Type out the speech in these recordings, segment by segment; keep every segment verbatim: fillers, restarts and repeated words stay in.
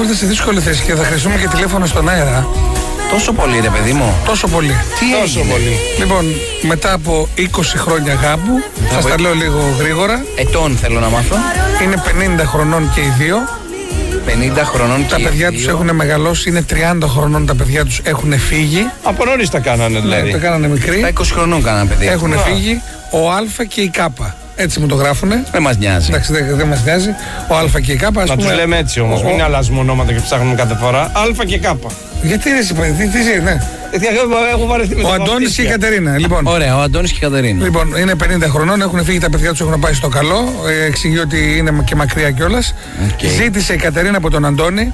είμαστε σε δύσκολη θέση και θα χρησιμοποιούμε και τηλέφωνο στον αέρα. Τόσο πολύ, ρε παιδί μου. Τόσο πολύ. Τι τόσο έγινε? πολύ. Λοιπόν, μετά από είκοσι χρόνια γάμπου, θα στα λέω λίγο γρήγορα. Ετών θέλω να μάθω. Είναι πενήντα χρονών και οι δύο. πενήντα χρονών τα και παιδιά τους έχουν μεγαλώσει, είναι τριάντα χρονών, τα παιδιά τους έχουν φύγει. Από νωρίς τα κάνανε δηλαδή. Ναι, τα κάνανε μικροί. Τα είκοσι χρονών κάνανε παιδιά. Έχουν φύγει ο Α και η Κ. Έτσι μου το γράφουνε. Δεν μας νοιάζει. Εντάξει, δεν, δεν μας νοιάζει. Ο Α και η Κ. Να πούμε, τους λέμε έτσι όμως, ο... μην αλλάζουμε ονόματα και ψάχνουμε κάθε φορά. Α και Κ. Γιατί ρε εσύ, τι, τι ζει, ναι. Έχω βαρεθεί με ο Αντώνης και η Κατερίνα. Λοιπόν. Ωραία, ο Αντώνης και η Κατερίνα. Λοιπόν, είναι πενήντα χρονών, έχουν φύγει τα παιδιά τους, έχουν πάει στο καλό. Ε, εξηγεί ότι είναι και μακριά κιόλας. Okay. Ζήτησε η Κατερίνα από τον Αντώνη.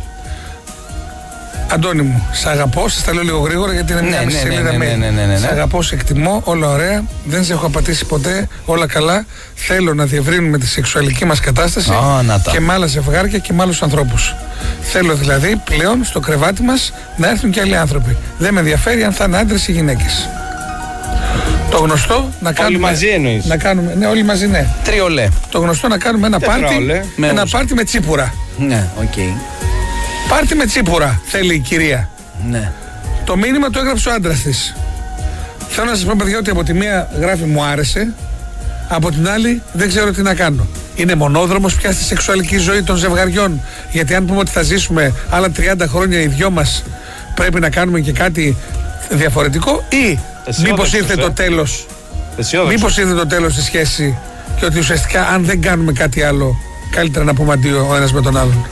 Αντώνη μου, σ' αγαπώ, σας τα λέω λίγο γρήγορα γιατί είναι μια ναι, μισή ναι, σελίδα ναι, ναι, ναι, ναι, ναι, ναι. Σ' αγαπώ, σε εκτιμώ, όλα ωραία. Δεν σε έχω απατήσει ποτέ, όλα καλά. Θέλω να διευρύνουμε τη σεξουαλική μας κατάσταση oh, και με άλλα ζευγάρια και με άλλους ανθρώπους. Θέλω δηλαδή πλέον στο κρεβάτι μας να έρθουν και άλλοι άνθρωποι. Δεν με ενδιαφέρει αν θα είναι άντρες ή γυναίκες. Το γνωστό να κάνουμε. Όλοι μαζί εννοείς. Να κάνουμε, ναι, όλοι μαζί, ναι. Τριολέ. Το γνωστό να κάνουμε ένα πάρτι. Ένα πάρτι με τσίπουρα. Ναι, οκ. Okay. Πάρτι με τσίπουρα, θέλει η κυρία. Ναι. Το μήνυμα το έγραψε ο άντρας της. Θέλω να σας πω, παιδιά, ότι από τη μία γράφει μου άρεσε, από την άλλη δεν ξέρω τι να κάνω. Είναι μονόδρομος πια στη σεξουαλική ζωή των ζευγαριών. Γιατί αν πούμε ότι θα ζήσουμε άλλα τριάντα χρόνια οι δυο μας, πρέπει να κάνουμε και κάτι διαφορετικό, ή μήπως ήρθε το τέλος. Μήπως ήρθε το τέλος στη σχέση και ότι ουσιαστικά αν δεν κάνουμε κάτι άλλο, καλύτερα να πούμε αντίο ο ένας με τον άλλον.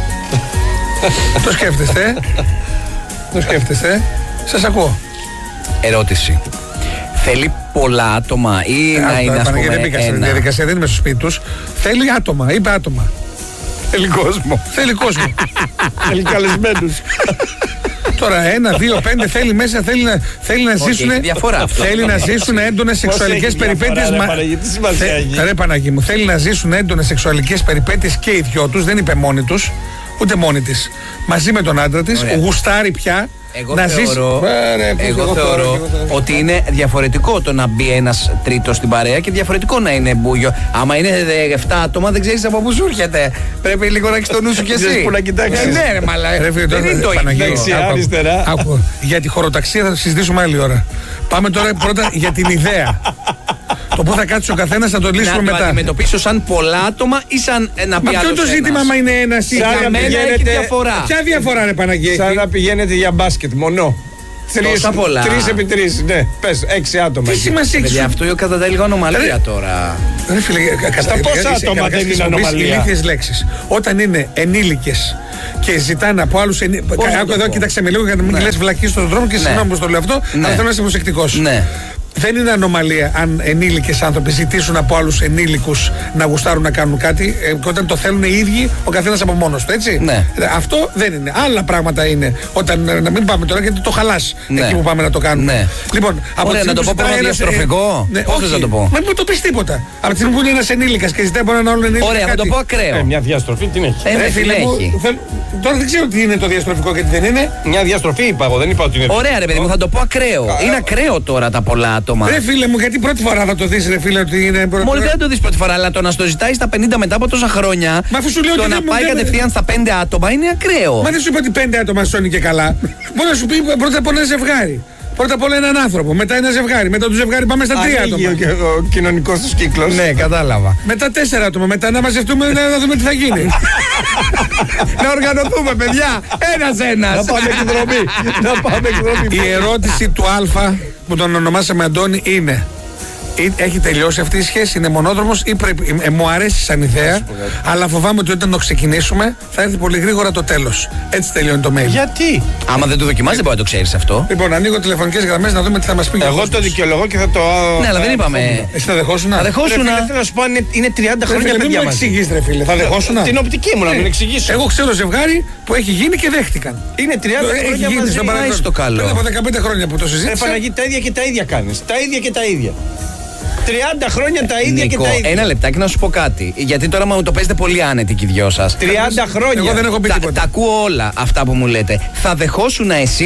Το σκέφτεστε, το σκέφτεστε, σας ακούω. Ερώτηση. Θέλει πολλά άτομα ή ε, να είναι, ας πούμε, δεν μπήκα στη διαδικασία, δεν είμαι στο σπίτι τους. Θέλει άτομα, είπε άτομα. Θέλει κόσμο. Θέλει κόσμο. Θέλει καλεσμένους. Τώρα ένα, δύο, πέντε θέλει μέσα, θέλει να, θέλει να ζήσουν. Θέλει να ζήσουν έντονες σεξουαλικές περιπέτειες. Ρε Παναγί μου, θέλει να ζήσουν έντονες σεξουαλικές περιπέτειες και οι δυο τους, δεν είπε μόνοι τους, ούτε μόνη της. Μαζί με τον άντρα της, γουστάρει πια. Εγώ να θεωρώ, ζήσει... εγώ εγώ θεωρώ εγώ ότι είναι διαφορετικό το να μπει ένας τρίτος στην παρέα και διαφορετικό να είναι μπούγιο. Άμα είναι επτά άτομα, δεν ξέρεις από πού σου έρχεται. Πρέπει λίγο να έχεις το νου σου κι εσύ. Πού να κοιτάξεις. Ναι, ρε μαλάκα. Δεν είναι το ίδιο. Δεξιά, αριστερά. Για τη χωροταξία θα το συζητήσουμε άλλη ώρα. Πάμε τώρα πρώτα για την ιδέα. Το πού θα κάτσει ο καθένας θα το λύσουμε να μετά. Να το αντιμετωπίσω σαν πολλά άτομα ή σαν να πει. Μα ποιο το ζήτημα, άμα είναι ένας ή για μένα έχει διαφορά. Ποια διαφορά, ρε Παναγία? Σαν να πηγαίνετε για μπάσκετ μονό. Τρεις επί τρεις, ναι, πες, έξι άτομα. Τι σημασία έχει? Αυτό κατά λίγο ανομαλία τώρα. Ρε φίλε, στα πόσα άτομα δεν είναι ανομαλία? Ηλίθιες λέξεις. Όταν είναι ενήλικες και ζητάνε από άλλους ενήλικες. Άκου εδώ, κοίταξε με λίγο για να μην λες βλακίες στον δρόμο και συγγνώμη που το λέω αυτό, αλλά θέλω να είσαι προσεκτικός. Δεν είναι ανομαλία αν ενήλικες άνθρωποι ζητήσουν από άλλους ενήλικους να γουστάρουν να κάνουν κάτι ε, και όταν το θέλουν οι ίδιοι ο καθένας από μόνος του, έτσι. Ναι. Αυτό δεν είναι. Άλλα πράγματα είναι. Όταν, να μην πάμε τώρα γιατί το χαλάς, ναι, εκεί που πάμε να το κάνουμε. Ναι. Λοιπόν, από Ωραία, να το πω πρώτα διαστροφικό. Ε, ναι, Πώς θες να το πω? Μα μην το πεις τίποτα. Από τη στιγμή που είναι ένας ενήλικας και ζητάει από έναν άλλον ενήλικα. Ωραία, να το πω ακραίο. Ε, μια διαστροφή την έχει. Ε, φίλε, έχει. Θέλ, τώρα δεν ξέρω τι είναι το διαστροφικό και τι δεν είναι. Μια διαστροφή είπα εγώ, δεν είπα ότι είναι. Ωραία, ρε παιδί μου, θα το πω ακραίο. Είναι ακραίο τώρα τα πολλά άτομα. Ρε φίλε μου, γιατί πρώτη φορά θα το δεις, ρε φίλε, ότι είναι. Μόλι δεν θα το δεις πρώτη φορά, αλλά το να στο ζητάει στα πενήντα μετά από τόσα χρόνια. Μα αφού σου λέω το ότι να δεν πάει μου, κατευθείαν στα πέντε άτομα είναι ακραίο. Μα δεν σου είπα ότι πέντε άτομα σώνει και καλά. Μπορεί να σου πει πρώτα απ' όλα ένα ζευγάρι. Πρώτα απ' όλα έναν άνθρωπο, μετά ένα ζευγάρι. Μετά το ζευγάρι πάμε στα τρία άτομα. Και ο κοινωνικός τους κύκλος. Ναι, κατάλαβα. Μετά τέσσερα άτομα. Μετά να μαζευτούμε να δούμε τι θα γίνει. Να οργανωθούμε, παιδιά. Ένας-ένας. Να πάμε εκδρομή. Να πάμε εκδρομή. Η ερώτηση του Α που τον ονομάσαμε Αντώνη είναι: έχει τελειώσει αυτή η σχέση, είναι μονόδρομος ή πρέπει, ε, μου αρέσει σαν ιδέα, αλλά φοβάμαι ότι όταν το ξεκινήσουμε θα έρθει πολύ γρήγορα το τέλος. Έτσι τελειώνει το mail. Γιατί? Άμα δεν το δοκιμάζει, δεν μπορεί να το ξέρεις αυτό. Λοιπόν, ανοίγω τηλεφωνικές γραμμές να δούμε τι θα μας πει. Εγώ το δικαιολογώ και θα το. Ναι, αλλά δεν είπαμε. Εσύ θα δεχόσουνα? Θα δεχόσουνα. Θέλω να σου πω, είναι τριάντα χρόνια παιδιά. Μην μου εξηγείς, ρε φίλε. Θα δεχόσουνα? Την οπτική μου να μην εξηγήσω. Εγώ ξέρω ζευγάρι που έχει γίνει και δέχτηκαν. Είναι τριάντα χρόνια μαζί. Στο παρελθόν. Πριν από δεκαπέντε χρόνια που το συζήτησα. Επαναγεί τα ίδια και τα ίδια κάνεις. Τα ίδια και τα ίδια. τριάντα χρόνια τα ίδια Νίκο, και τα ίδια. Ένα λεπτάκι να σου πω κάτι. Γιατί τώρα μου το παίζετε πολύ άνετοι και οι δυο σας. τριάντα χρόνια. Εγώ δεν έχω πει τα, τίποτα. τα ακούω όλα αυτά που μου λέτε. Θα δεχόσουν εσύ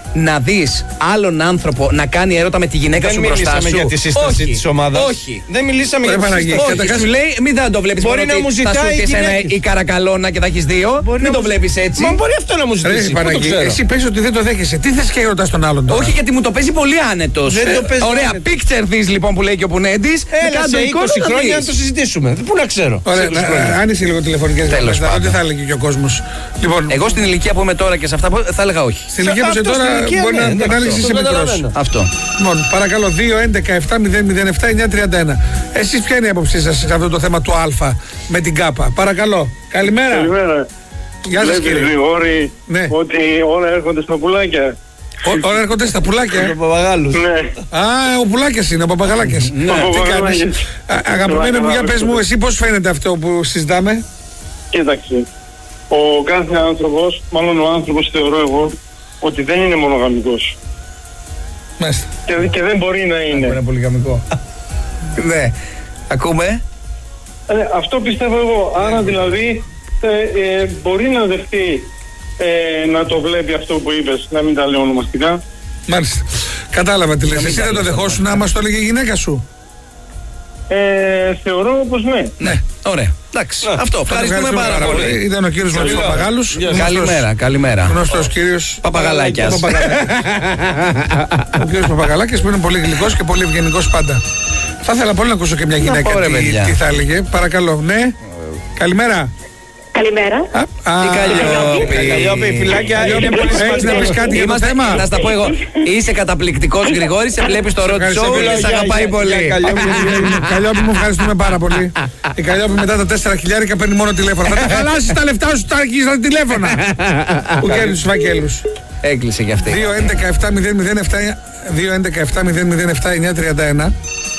να δεις άλλον άνθρωπο να κάνει έρωτα με τη γυναίκα δεν σου μπροστά σου? Δεν μιλήσαμε για τη σύσταση της ομάδας. Όχι. Δεν μιλήσαμε για τη σύσταση. Όχι, Καταρχάς, σου λέει μην θα το βλέπεις μπορεί μόνο να ότι μου ζητάει θα σου έρθει η ένα γυναίκα. η καρακαλώνα και θα έχεις δύο. Μπορεί μην το βλέπεις έτσι. Μα μπορεί αυτό να μου ζητήσει. Εσύ πες ότι δεν το δέχεσαι. Τι θες και έρωτα στον άλλον τώρα? Όχι, γιατί μου το παίζει πολύ άνετος. Δεν το παίζει Ωραία, άνετο. picture this λοιπόν που λέει και ο Πουνέντης. Έλα σε είκοσι χρόνια να το συζητήσουμε. Πού να ξέρω. Ωραία, άνοιξε λίγο τηλεφωνικές γραμμές. Να δω τι θα έλεγε και ο κόσμος. Εγώ στην ηλικία που είμαι τώρα και σε αυτά θα έλεγα όχι. Στην ηλικία που είσαι τώρα μπορεί να ανάλυση σε μικρός. Αυτό. Λοιπόν, παρακαλώ, δύο έντεκα επτά μηδέν μηδέν επτά εννιά τριάντα ένα. Εσείς ποια είναι η άποψή σας σε αυτό το θέμα του Α με την Κάπα? Παρακαλώ. Καλημέρα. Καλημέρα. Γεια σας, κύριε. Γρηγόρη, Ναι. ότι όλα έρχονται στα πουλάκια. Ό, όλα έρχονται στα πουλάκια. Ο Παπαγάλους. Ναι. Α, ο Πουλάκιας είναι, ο Παπαγαλάκιας. Ο Τι Παπαγαλάκιας. κάνεις? Α, Αγαπημένη μου, για πες μου, εσύ πώς φαίνεται αυτό που συζητάμε? Κοίταξε. Ο κάθε άνθρωπος, μάλλον ο άνθρωπος θεωρώ εγώ, ότι δεν είναι μονογαμικός. Μάλιστα. Και, και δεν μπορεί να είναι. Είναι πολύ γαμικό. Ναι. Ακούμε. Ε, αυτό πιστεύω εγώ. Άρα δηλαδή ε, ε, μπορεί να δεχτεί ε, να το βλέπει αυτό που είπες, να μην τα λέω ονομαστικά. Μάλιστα. Κατάλαβα τι λες. Εσύ δεν το δεχόσουν να μας το έλεγε η γυναίκα σου? Ε, θεωρώ πως ναι. Ναι, ωραία. Εντάξει, αυτό. Ευχαριστούμε πάρα πολύ. Ήταν ο κύριος Ματσός Παπαγάλους. Καλημέρα, καλημέρα. Γνωστός κύριος Παπαγαλάκιας. Ο κύριος Παπαγαλάκης που είναι πολύ γλυκός και πολύ ευγενικός πάντα. Θα ήθελα πολύ να ακούσω και μια γυναίκα πω, ρε, τι, παιδιά. τι θα έλεγε. Παρακαλώ, ναι. Καλημέρα. Καλημέρα. Α, α, Τι Καλλιόπη. Καλλιόπη, φυλάκια, είναι πολύ Έχεις να πεις σημαντικό. κάτι για το Είμαστε, θέμα? να στα πω εγώ. Είσαι καταπληκτικός Γρηγόρης, σε βλέπεις το Road ευχαριστώ Show πολύ. και σε αγαπάει πολύ. Καλλιόπη μου, ευχαριστούμε πάρα πολύ. Η Καλλιόπη μετά τα τέσσερα χιλιάρικα παίρνει μόνο τηλέφωνα. Θα τα χαλάσεις τα λεφτά σου, τα αρχίσεις τα τηλέφωνα. Που κέρδει τους φακέλους. Έκλεισε κι αυτή. δύο έντεκα επτά μηδέν μηδέν επτά δύο έντεκα επτά μηδέν μηδέν επτά εννιά τριάντα ένα.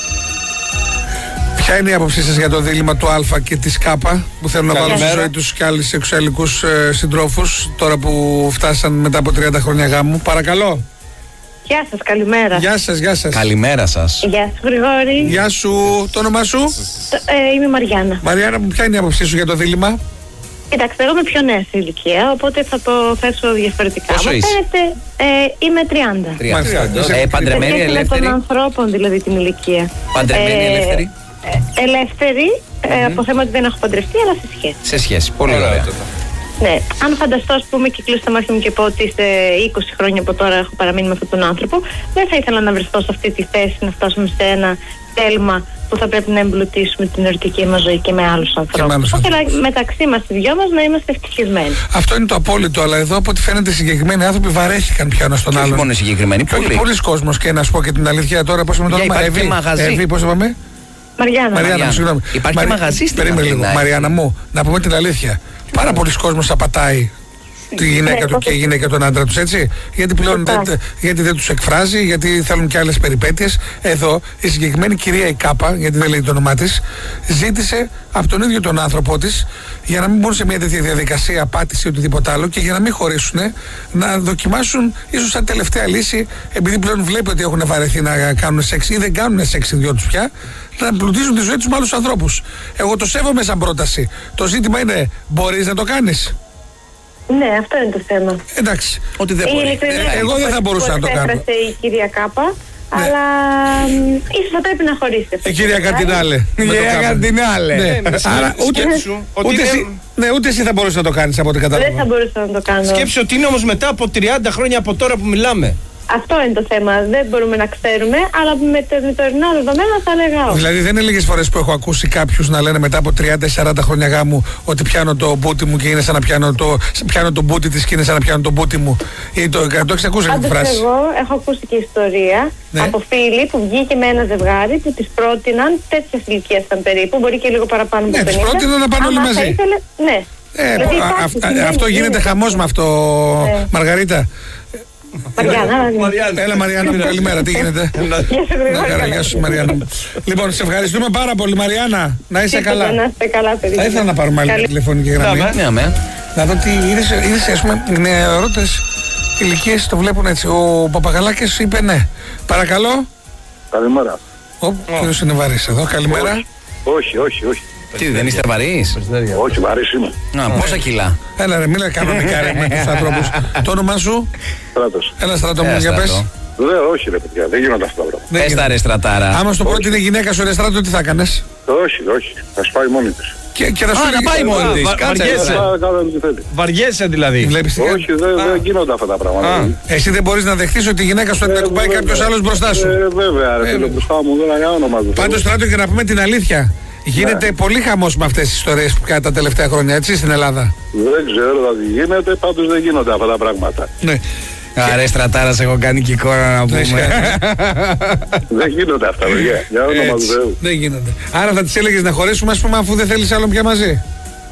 Ποια είναι η άποψή σας για το δίλημμα του Α και της Κ που θέλουν να βάλουν στη ζωή τους και άλλους σεξουαλικούς ε, συντρόφους τώρα που φτάσαν μετά από τριάντα χρόνια γάμου? Παρακαλώ. Γεια σας, καλημέρα. Γεια σας, γεια σας. Καλημέρα σας. Γεια σου, Γρηγόρη. Γεια σου, το όνομά σου? Το- ε, είμαι η Μαριάννα. Μαριάννα μου, ποια είναι η άποψή σου για το δίλημμα? Κοιτάξτε, εγώ είμαι πιο νέα σε ηλικία, οπότε θα το θέσω διαφορετικά. Πόσο Μου είσαι? φαίνεται, ε, είμαι τριάντα. Μάλιστα. Ε, Παντρεμένη, Σε σχέση με ελεύθερη. των ανθρώπων, δηλαδή την ηλικία. Παντρεμένη, Ε, ελεύθερη. ε, ελεύθερη, ε, από θέμα ότι δεν έχω παντρευτεί, αλλά σε σχέση. Σε σχέση. Πολύ ωραία. Ναι, αν φανταστώ, ας πούμε, και κλείσω τα μάτια μου και πω ότι σε είκοσι χρόνια από τώρα έχω παραμείνει με αυτόν τον άνθρωπο, δεν θα ήθελα να βρεθώ σε αυτή τη θέση, να φτάσουμε σε ένα τέλμα που θα πρέπει να εμπλουτίσουμε την ερωτική μας ζωή και με άλλους ανθρώπους. άλλους Θα ήθελα μεταξύ μας οι δυο μας να είμαστε ευτυχισμένοι. Αυτό είναι το απόλυτο, αλλά εδώ από ό,τι φαίνεται οι συγκεκριμένοι άνθρωποι βαρέθηκαν πια ένας τον Όχι άλλον. μόνο οι συγκεκριμένοι, Και όχι πολλοί. πολλοί κόσμος, και να σου πω και την αλήθεια τώρα, πώς με το Για, όνομα, υπάρχει και μαγαζί. Εύη, πώς είπαμε? Μαριάννα. Μαριάννα, μου, συγγνώμη. Υπάρχει και μαγαζί στην Περίμενε λίγο. Αθήνα, Μαριάννα μου, να πούμε την αλήθεια. Πάρα πολλοί κόσμος απατάει τη γυναίκα του και η γυναίκα τον άντρα τους, έτσι. Γιατί πλέον Σωστά. δεν, γιατί δεν τους εκφράζει, γιατί θέλουν και άλλες περιπέτειες. Εδώ η συγκεκριμένη κυρία η Κάπα, γιατί δεν λέει το όνομά της, ζήτησε από τον ίδιο τον άνθρωπό της, για να μην μπουν σε μια τέτοια διαδικασία απάτηση ή οτιδήποτε άλλο και για να μην χωρίσουν, να δοκιμάσουν ίσως σαν τελευταία λύση, επειδή πλέον βλέπει ότι έχουν βαρεθεί να κάνουν σεξ ή δεν κάνουν σεξ οι δυο τους πια, να πλουτίζουν τη ζωή τους με άλλους ανθρώπους. Εγώ το σέβομαι σαν πρόταση. Το ζήτημα είναι, μπορείς να το κάνεις? Ναι, αυτό είναι το θέμα. Εντάξει. Ότι δεν Η μπορεί. ειλικρινή Ε, εγώ δεν θα μπορούσα να το κάνω. Εξέφρασε η κυρία Κάπα, Ναι. αλλά μ, ίσως θα πρέπει να χωρίσει. Η κυρία Καρτινάλε. με το Κυρία κάπου. Καρτινάλε. Ναι. Άρα ούτε, Σκέψου ότι ούτε, είναι- εσύ, ναι, ούτε εσύ θα μπορούσε να το κάνεις από ό,τι Δεν θα κατάλαβα. μπορούσα να το κάνω. Σκέψου ότι είναι όμως μετά από τριάντα χρόνια από τώρα που μιλάμε. Αυτό είναι το θέμα. Δεν μπορούμε να ξέρουμε, αλλά με το με τωρινά δεδομένα θα έλεγα όχι. Δηλαδή δεν είναι λίγες φορές που έχω ακούσει κάποιους να λένε μετά από τριάντα σαράντα χρόνια γάμου ότι πιάνω το μπούτι μου και είναι σαν να πιάνω το, πιάνω το μπούτι της και είναι σαν να πιάνω το μπούτι μου. Ή το, το έχεις ακούσει αυτή τη Πάντως φράση? εγώ έχω ακούσει και ιστορία Ναι. από φίλοι που βγήκε με ένα ζευγάρι που τις πρότειναν, τέτοιες ηλικίες ήταν περίπου, μπορεί και λίγο παραπάνω από Ναι, τις πενήντα. πρότειναν να πάνε όλοι άμα θα μαζί. ήθελε- ναι. Ε, Δηλαδή α- υπάρχει, αυ- συμβαίνει, αυτό γίνεται γίνεται. χαμός με αυτό, Ναι. Μαργαρίτα. Μαριάννα, Έλα Μαριάννα μου, καλημέρα, τι γίνεται? Γεια σου, Να Γρηγόρη, καλά, γεια σου Μαριάννα μου. Λοιπόν, σε ευχαριστούμε πάρα πολύ Μαριάννα. Να είσαι Τίποτα, καλά. να είστε καλά, παιδιά. Θα ήθελα να πάρουμε άλλη Καλή- τηλεφωνική γραμμή. Ναι, με. Να δω τι είδες, είδες ας πούμε, οι νεαρότερες ηλικίες το βλέπουν έτσι. Ο Παπαγαλάκης είπε ναι. Παρακαλώ. Καλημέρα. Ο κύριος είναι βαρύς εδώ. Καλημέρα. Όχι, όχι, όχι. Τι, δεν είστε βαρύς? Όχι, βαρύς είμαι. Να, πόσα κιλά? Έλα ρε, μίλα κανονικά ρε με τους ανθρώπους. Το όνομά σου? Στράτος. Έλα Στράτο μου, για πες. Δεν, όχι ρε παιδιά, δεν γίνονται αυτά τα πράγματα. Πες τα ρε Στρατάρα. Άμα στο πρώτο είναι γυναίκα σου ρε Στράτο, τι θα έκανες? Όχι, όχι, θα σπάει μόνη της. Και, και θα σου Α, να πάει μόνη της. Κάτσε. Βαριέσαι δηλαδή. Βλέπεις, όχι, δεν δε γίνονται αυτά τα πράγματα. Εσύ δεν μπορείς να δεχτείς ότι η γυναίκα σου θα την ακουμπάει κάποιος άλλος μπροστά σου? Ε, βέβαια, ρε φίλε, μπροστά μου δεν είναι όνομα του. Πάντως Στράτο, για να πούμε την αλήθεια, γίνεται ναι. πολύ χαμός με αυτές τις ιστορίες που κάνει τα τελευταία χρόνια, έτσι, στην Ελλάδα. Δεν ξέρω τι γίνεται, πάντως δεν γίνονται αυτά τα πράγματα. Ναι. Άρα Στρατάρας, έχω κάνει και εικόνα να πούμε. Δεν γίνονται αυτά, παιδιά. Για όνομα του Θεού. Δεν γίνονται. Άρα θα τις έλεγες να χωρίσουμε, ας πούμε, αφού δεν θέλεις άλλο πια μαζί?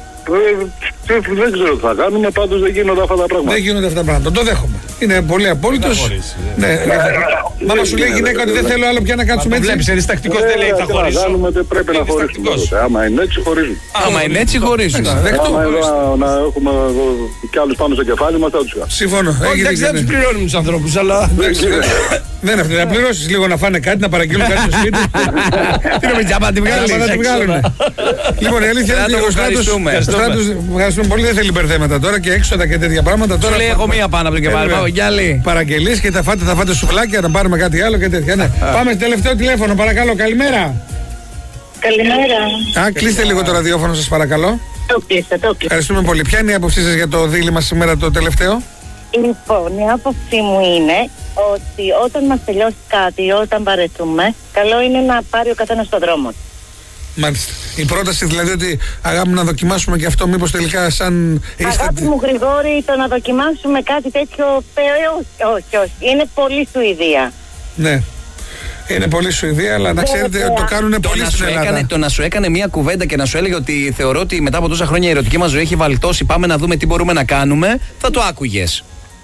Δεν ξέρω τι θα κάνουμε, πάντως δεν γίνονται αυτά τα πράγματα. Δεν γίνονται αυτά τα πράγματα. Το δέχομαι. Είναι πολύ απόλυτος. Ναι, μάμα σου λέει η γυναίκα ότι δεν θέλω άλλο πια να κάτσουμε έτσι. Βλέπεις, είναι διστακτικός, δεν λέει θα χωρίσουμε. Πρέπει να χωρίσουμε. Άμα είναι έτσι, χωρίζουμε. Άμα είναι έτσι, χωρίζουμε. Άμα να έχουμε κι άλλους πάνω στο κεφάλι μας, θα τους κάνουμε. Συμφωνώ. Εντάξει, δεν τους πληρώνουμε τους ανθρώπους, αλλά. Δεν είναι αυτό. Να πληρώσεις λίγο να φάνε κάτι, να παραγγείλουν κάτι στο σπίτι. Τι νομίζεις, άμα τη βγάλουν. Λοιπόν, η αλήθεια είναι ότι ο Στράτος, ευχαριστούμε πολύ, δεν θέλει μπερδέματα τώρα και έξοδα και τέτοια πράγματα. Τώρα λέει έχω μία πάνω από το κεφάλι. Πάω γυάλι. Παραγγελίες και θα φάτε, θα φάτε σουφλάκια, να πάρουμε κάτι άλλο και τέτοια. Ναι. Πάμε στο τελευταίο τηλέφωνο, παρακαλώ. Καλημέρα. Καλημέρα. Α, κλείστε λίγο το ραδιόφωνο σας παρακαλώ. Το κλείστε, το κλείστε. Ευχαριστούμε πολύ. Ποια είναι η άποψή σας για το δίλημμα σήμερα το τελευταίο? Λοιπόν, η άποψή μου είναι ότι όταν μας τελειώσει κάτι, όταν παρεθούμε, καλό είναι να πάρει ο καθένας τον δρόμο του. Μάλιστα. Η πρόταση δηλαδή ότι αγάπη να δοκιμάσουμε και αυτό, μήπως τελικά σαν είστε... Αγάπη μου Γρηγόρη, το να δοκιμάσουμε κάτι τέτοιο, ε, όχι, όχι, όχι. Είναι πολύ Σουηδία. Ναι. Είναι πολύ Σουηδία, αλλά να ξέρετε ότι το κάνουν πολύ στην Ελλάδα. Έκανε, το να σου έκανε μια κουβέντα και να σου έλεγε ότι θεωρώ ότι μετά από τόσα χρόνια η ερωτική μας ζωή έχει βαλτώσει, πάμε να δούμε τι μπορούμε να κάνουμε, θα το άκουγες.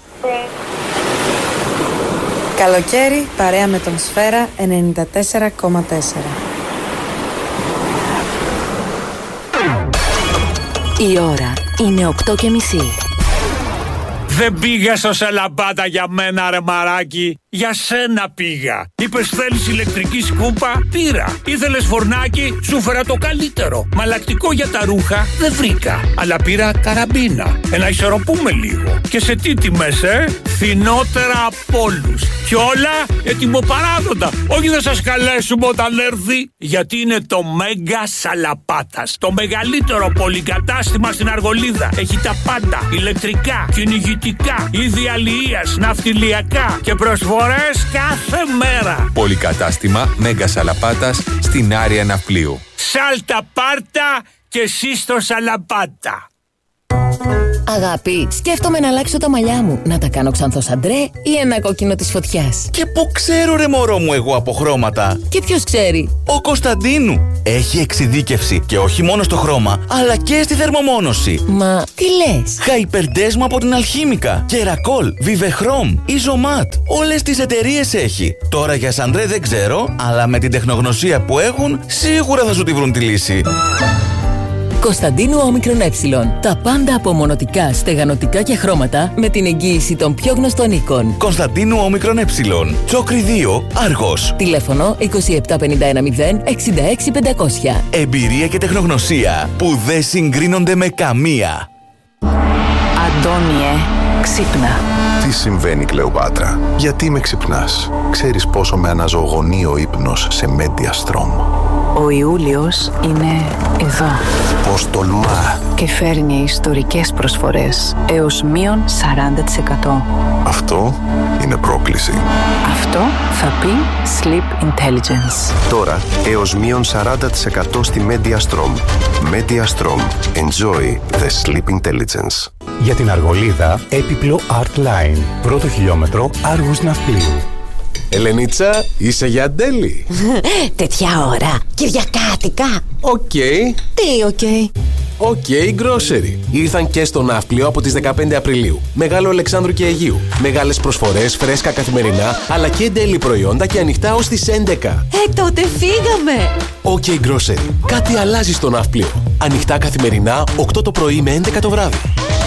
Καλοκαίρι, παρέα με τον Σφαίρα ενενήντα τέσσερα κόμμα τέσσερα. Η ώρα είναι οκτώ και μισή. Δεν πήγα στο Σαλαμπάτα για μένα ρε μαράκι, για σένα πήγα. Είπες θέλεις ηλεκτρική σκούπα, πήρα. Ήθελες φορνάκι, σου φέρα το καλύτερο. Μαλακτικό για τα ρούχα δεν βρήκα, αλλά πήρα καραμπίνα. Ε, να ισορροπούμε λίγο. Και σε τι τιμές, ε? Φθηνότερα από όλους. Κι όλα ετοιμοπαράδοντα. Όχι θα σας καλέσουμε όταν έρθει, γιατί είναι το Μέγκα Σαλαπάτας. Το μεγαλύτερο πολυκατάστημα στην Αργολίδα. Έχει τα πάντα, ηλεκτρικά, κυνηγητικά, είδη αλληλείας, ναυτιλιακά και προσφορές κάθε μέρα. Πολυκατάστημα Μέγκα Σαλαπάτας στην Άρια Ναυπλίου. Σάλτα πάρτα και εσύ στο Σαλαπάτα. Αγάπη, σκέφτομαι να αλλάξω τα μαλλιά μου. Να τα κάνω ξανθός αντρέ ή ένα κόκκινο της φωτιάς. Και πού ξέρω ρε μωρό μου εγώ από χρώματα. Και ποιος ξέρει? Ο Κωνσταντίνου. Έχει εξειδίκευση και όχι μόνο στο χρώμα, αλλά και στη θερμομόνωση. Μα τι λες? Hyperdesma από την Αλχήμικα, Κερακόλ, Vivechrom, Isomat. Όλες τις εταιρείες έχει. Τώρα για σαντρέ δεν ξέρω, αλλά με την τεχνογνωσία που έχουν, σίγουρα θα σου τη βρουν τη λύση. Κωνσταντίνου Όμικρον Ε. Τα πάντα από μονοτικά, στεγανοτικά και χρώματα με την εγγύηση των πιο γνωστών οίκων. Κωνσταντίνου Όμικρον Ε. Τσόκρι δύο, Άργος. Τηλέφωνο είκοσι επτά πενήντα ένα μηδέν εξήντα έξι πεντακόσια. Εμπειρία και τεχνογνωσία που δεν συγκρίνονται με καμία. Αντώνιε, ξύπνα. Τι συμβαίνει, Κλεοπάτρα? Γιατί με ξυπνάς? Ξέρεις πόσο με αναζωογονεί ο ύπνος σε Mediastrom. Ο Ιούλιος είναι εδώ. Πώς τολμά. Και φέρνει ιστορικές προσφορές έως μείον σαράντα τοις εκατό. Αυτό είναι πρόκληση. Αυτό θα πει Sleep Intelligence. Τώρα έως μείον σαράντα τοις εκατό στη Mediastrom. Mediastrom. Enjoy the Sleep Intelligence. Για την Αργολίδα, έπιπλο Art Line. Πρώτο χιλιόμετρο Άργους Ναυπλίου. Ελενίτσα, είσαι για Αντέλη? Τέτοια ώρα, Κυριακάτικα. Οκ. Okay. Τι οκ? Okay? Οκ, okay, Grocery. Ήρθαν και στο Ναύπλιο από τις δεκαπέντε Απριλίου. Μεγάλο Αλεξάνδρου και Αιγείου. Μεγάλες προσφορές, φρέσκα καθημερινά, αλλά και ντέλη προϊόντα και ανοιχτά ως τις έντεκα. Ε, τότε φύγαμε. Οκ, okay, Grocery. Κάτι αλλάζει στο Ναύπλιο. Ανοιχτά καθημερινά, οκτώ το πρωί με έντεκα το βράδυ.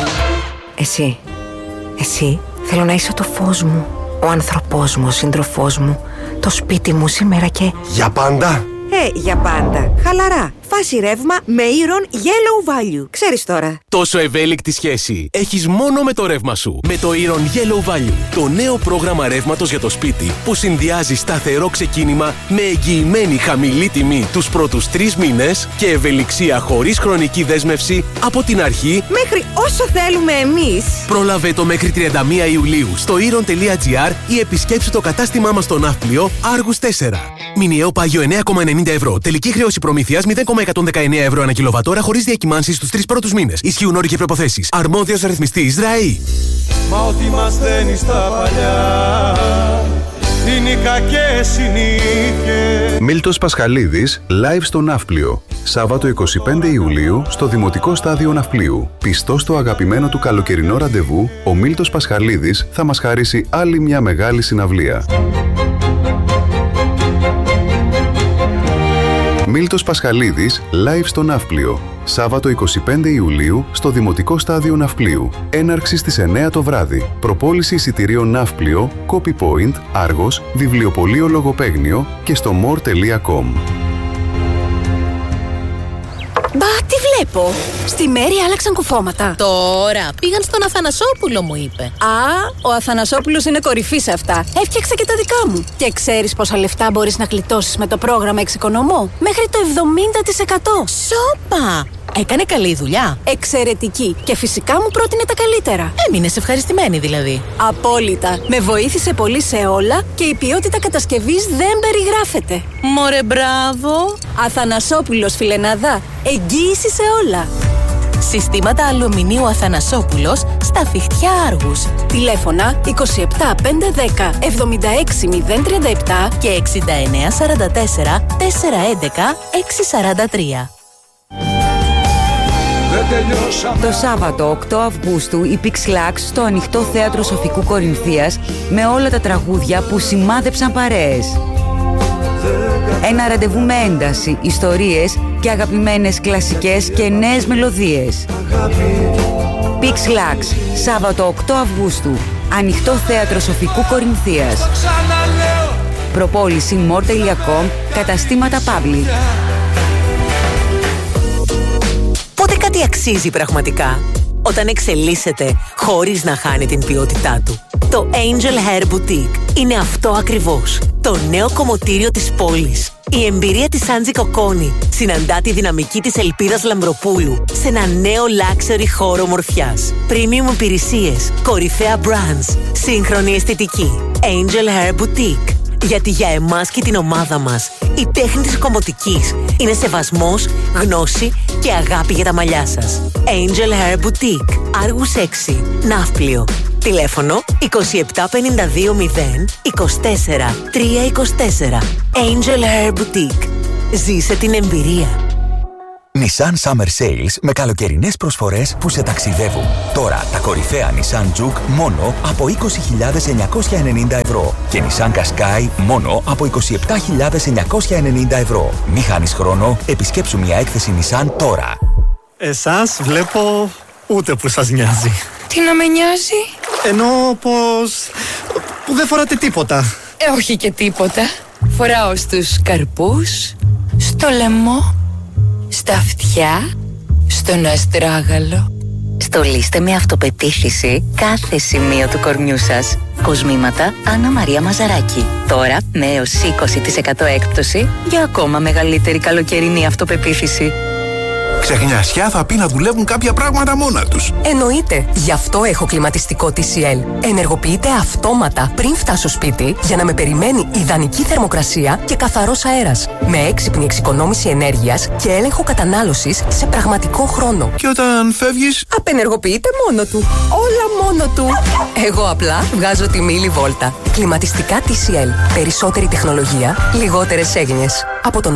Εσύ, εσύ, θέλω να είσαι το φως μου. Ο άνθρωπός μου, ο σύντροφός μου, το σπίτι μου σήμερα και... Για πάντα! Ε, για πάντα. Χαλαρά. φάση ρεύμα με Iron Yellow Value. Ξέρεις τώρα. Τόσο ευέλικτη σχέση έχεις μόνο με το ρεύμα σου. Με το Iron Yellow Value, το νέο πρόγραμμα ρεύματος για το σπίτι που συνδυάζει σταθερό ξεκίνημα με εγγυημένη χαμηλή τιμή τους πρώτους τρεις μήνες και ευελιξία χωρίς χρονική δέσμευση από την αρχή μέχρι όσο θέλουμε εμείς. Πρόλαβε το μέχρι τριάντα μία Ιουλίου στο iron τελεία gr ή επισκέψου το κατάστημά μας στο Ναύπλιο Άργους τέσσερα. Μηνιαίο πάγιο εννέα κόμμα ενενήντα ευρώ. Τελική χρέωση προμήθειας μηδέν κόμμα εκατόν δεκαεννέα ευρώ ανά κιλοβατόρα χωρίς διακυμάνσεις στους τρεις πρώτους μήνες. Ισχύουν όροι και προϋποθέσεις. Αρμόδιος ρυθμιστής ΡΑΗ. Μα ό,τι μας δένει στα παλιά είναι οι κακές συνήθειες. Μίλτος Πασχαλίδης, live στο Ναύπλιο. Σάββατο εικοστή πέμπτη Ιουλίου στο Δημοτικό Στάδιο Ναυπλίου. Πιστός στο αγαπημένο του καλοκαιρινό ραντεβού, ο Μίλτος Πασχαλίδης θα μας χαρίσει άλλη μια μεγάλη συναυλία. Μίλτος Πασχαλίδης, live στο Ναύπλιο. Σάββατο εικοστή πέμπτη Ιουλίου στο Δημοτικό Στάδιο Ναυπλίου. Έναρξη στις εννέα το βράδυ. Προπόληση εισιτηρίων Ναύπλιο, Copy Point, Άργος, Βιβλιοπωλείο Λογοπαίγνιο και στο more τελεία com. Μπα, τι βλέπω. Στη Μέρη άλλαξαν κουφώματα. Τώρα πήγαν στον Αθανασόπουλο, μου είπε. Α, ο Αθανασόπουλος είναι κορυφή σε αυτά. Έφτιαξε και τα δικά μου. Και ξέρεις πόσα λεφτά μπορείς να γλιτώσεις με το πρόγραμμα Εξοικονομώ? Μέχρι το εβδομήντα τοις εκατό. Σόπα! Έκανε καλή δουλειά. Εξαιρετική. Και φυσικά μου πρότεινε τα καλύτερα. Έμεινες ευχαριστημένη δηλαδή. Απόλυτα. Με βοήθησε πολύ σε όλα και η ποιότητα κατασκευής δεν περιγράφεται. Μωρέ, μπράβο. Αθανασόπουλος, φιλενάδα. Εγγύηση σε όλα. Συστήματα αλουμινίου Αθανασόπουλος στα Φιχτιά Άργους. Τηλέφωνα είκοσι επτά πεντακόσια δέκα εβδομήντα έξι μηδέν τριάντα επτά και εξήντα εννέα σαράντα τέσσερα τετρακόσια έντεκα εξακόσια σαράντα τρία. Το Σάββατο οκτώ Αυγούστου η Pixlax στο ανοιχτό θέατρο Σοφικού Κορινθίας με όλα τα τραγούδια που σημάδεψαν παρέες. Ένα ραντεβού με ένταση, ιστορίες και αγαπημένες κλασικές και νέες μελωδίες. Pixlax, Σάββατο οκτώ Αυγούστου, ανοιχτό θέατρο Σοφικού Κορινθίας. Προπόληση more τελεία com, καταστήματα Public. Πότε κάτι αξίζει πραγματικά? Όταν εξελίσσεται χωρίς να χάνει την ποιότητά του. Το Angel Hair Boutique είναι αυτό ακριβώς. Το νέο κομμωτήριο της πόλης. Η εμπειρία της Άντζη Κοκόνη συναντά τη δυναμική της Ελπίδας Λαμπροπούλου σε ένα νέο luxury χώρο ομορφιάς. Premium υπηρεσίες, κορυφαία brands, σύγχρονη αισθητική. Angel Hair Boutique. Γιατί για εμάς και την ομάδα μας η τέχνη της κομμωτικής είναι σεβασμός, γνώση και αγάπη για τα μαλλιά σας. Angel Hair Boutique, Άργους έξι, Ναύπλιο. Τηλέφωνο είκοσι επτά πενήντα δύο μηδέν είκοσι τέσσερα τριακόσια είκοσι τέσσερα. Angel Hair Boutique. Ζήσε την εμπειρία. Nissan Summer Sales με καλοκαιρινές προσφορές που σε ταξιδεύουν. Τώρα τα κορυφαία Nissan Juke μόνο από είκοσι χιλιάδες εννιακόσια ενενήντα ευρώ και Nissan Qashqai μόνο από είκοσι επτά χιλιάδες εννιακόσια ενενήντα ευρώ. Μη χάνεις χρόνο, επισκέψου μια έκθεση Nissan τώρα. Εσάς βλέπω ούτε που σας νοιάζει. Τι να με νοιάζει? Εννοώ πως... που δεν φοράτε τίποτα. Ε, όχι και τίποτα. Φοράω στους καρπούς, στο λαιμό, στα αυτιά, στον αστράγαλο. Στολίστε με αυτοπεποίθηση κάθε σημείο του κορμιού σας. Κοσμήματα Άννα Μαρία Μαζαράκη. Τώρα με έως είκοσι τοις εκατό έκπτωση για ακόμα μεγαλύτερη καλοκαιρινή αυτοπεποίθηση. Ξεχνιασιά θα πει να δουλεύουν κάποια πράγματα μόνα τους. Εννοείται. Γι' αυτό έχω κλιματιστικό τι σι ελ. Ενεργοποιείται αυτόματα πριν φτάσω σπίτι για να με περιμένει ιδανική θερμοκρασία και καθαρός αέρας. Με έξυπνη εξοικονόμηση ενέργειας και έλεγχο κατανάλωσης σε πραγματικό χρόνο. Και όταν φεύγεις, απενεργοποιείται μόνο του. Όλα μόνο του. Εγώ απλά βγάζω τη μίλη βόλτα. Κλιματιστικά τι σι ελ. Περισσότερη τεχνολογία, λιγότερες έγνοιες. Από τον